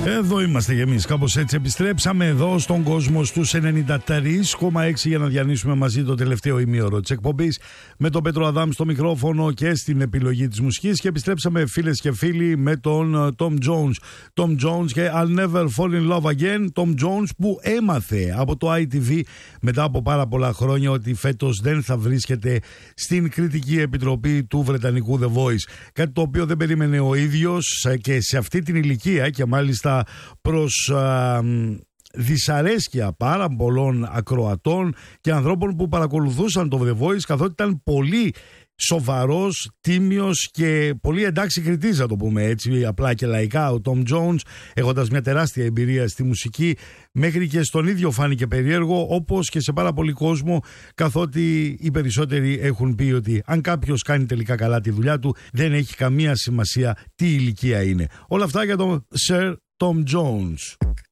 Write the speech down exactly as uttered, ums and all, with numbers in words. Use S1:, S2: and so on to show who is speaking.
S1: Εδώ είμαστε κι εμείς, κάπως έτσι επιστρέψαμε εδώ στον κόσμο στους ενενήντα τρία κόμμα έξι για να διανύσουμε μαζί το τελευταίο ημίωρο της εκπομπής με τον Πέτρο Αδάμ στο μικρόφωνο και στην επιλογή της μουσικής, και επιστρέψαμε φίλες και φίλοι με τον Tom Jones. Tom Jones και I'll Never Fall in Love Again. Tom Jones που έμαθε από το άι τι βι μετά από πάρα πολλά χρόνια ότι φέτος δεν θα βρίσκεται στην κριτική επιτροπή του βρετανικού The Voice. Κάτι το οποίο δεν περίμενε ο ίδιος και σε αυτή την ηλικία, και μάλιστα προς α, δυσαρέσκεια πάρα πολλών ακροατών και ανθρώπων που παρακολουθούσαν το The Voice, καθότι ήταν πολύ σοβαρός, τίμιος και πολύ εντάξει κριτής, να το πούμε έτσι απλά και λαϊκά, ο Tom Jones, έχοντας μια τεράστια εμπειρία στη μουσική. Μέχρι και στον ίδιο φάνηκε περίεργο, όπως και σε πάρα πολύ κόσμο, καθότι οι περισσότεροι έχουν πει ότι αν κάποιος κάνει τελικά καλά τη δουλειά του, δεν έχει καμία σημασία τι ηλικία είναι. Όλα αυτά για τον Sir Tom Jones.